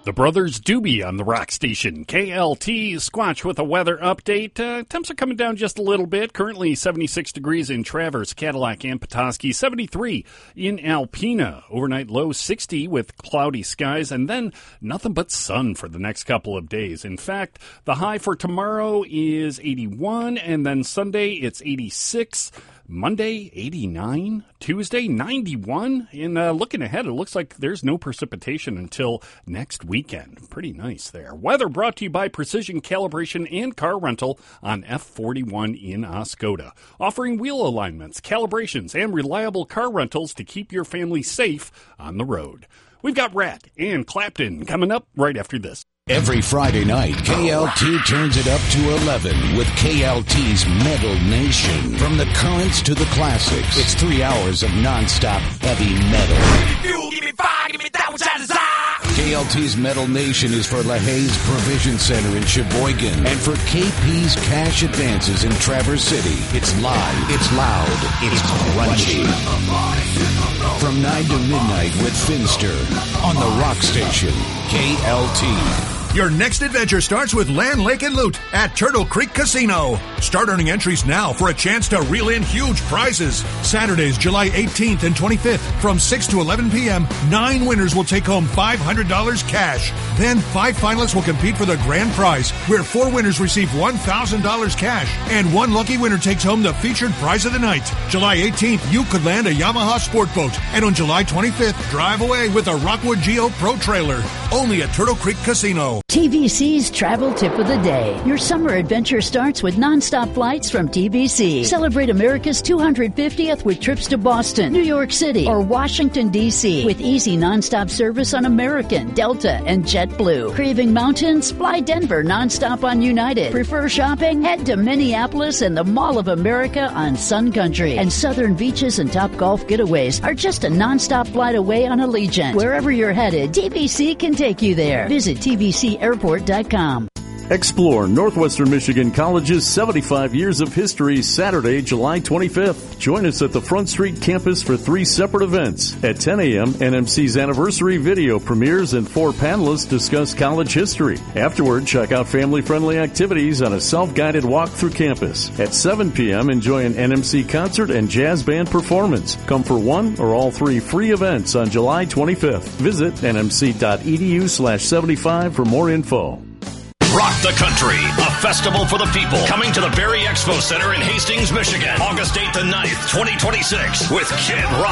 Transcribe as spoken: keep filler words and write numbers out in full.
The Brothers Doobie on the Rock Station. K L T Squatch with a weather update. Uh, temps are coming down just a little bit. Currently seventy-six degrees in Traverse, Cadillac, and Petoskey. seventy-three in Alpena. Overnight low sixty with cloudy skies. And then nothing but sun for the next couple of days. In fact, the high for tomorrow is eighty-one. And then Sunday it's eighty-six. Monday, eighty-nine. Tuesday, ninety-one. And uh, looking ahead, it looks like there's no precipitation until next weekend. Pretty nice there. Weather brought to you by Precision Calibration and Car Rental on F forty-one in Oscoda. Offering wheel alignments, calibrations, and reliable car rentals to keep your family safe on the road. We've got Rat and Clapton coming up right after this. Every Friday night, K L T turns it up to eleven with K L T's Metal Nation. From the currents to the classics, it's three hours of nonstop heavy metal. Give me fire, give me that which I desire. K L T's Metal Nation is for LaHaye's Provision Center in Sheboygan and for K P's Cash Advances in Traverse City. It's live, it's loud, it's crunchy. From nine to midnight with Finster on the Rock Station, K L T. Your next adventure starts with Land, Lake, and Loot at Turtle Creek Casino. Start earning entries now for a chance to reel in huge prizes. Saturdays, July eighteenth and twenty-fifth from six to eleven p.m., nine winners will take home five hundred dollars cash. Then five finalists will compete for the grand prize, where four winners receive one thousand dollars cash, and one lucky winner takes home the featured prize of the night. July eighteenth, you could land a Yamaha sport boat, and on July twenty-fifth, drive away with a Rockwood Geo Pro trailer. Only at Turtle Creek Casino. T V C's Travel Tip of the Day. Your summer adventure starts with nonstop flights from T V C. Celebrate America's two hundred fiftieth with trips to Boston, New York City, or Washington, D C with easy nonstop service on American, Delta, and JetBlue. Craving mountains? Fly Denver nonstop on United. Prefer shopping? Head to Minneapolis and the Mall of America on Sun Country. And southern beaches and top golf getaways are just a nonstop flight away on Allegiant. Wherever you're headed, T V C can take you there. Visit T V C airport dot com. Explore Northwestern Michigan College's seventy-five years of history Saturday, July twenty-fifth. Join us at the Front Street campus for three separate events. At ten a.m., N M C's anniversary video premieres and four panelists discuss college history. Afterward, check out family-friendly activities on a self-guided walk through campus. At seven p.m., enjoy an N M C concert and jazz band performance. Come for one or all three free events on July twenty-fifth. Visit nmc.edu slash 75 for more info. Rock the Country, a festival for the people, coming to the Berry Expo Center in Hastings, Michigan, August eighth and ninth, twenty twenty-six, with Kid Rock.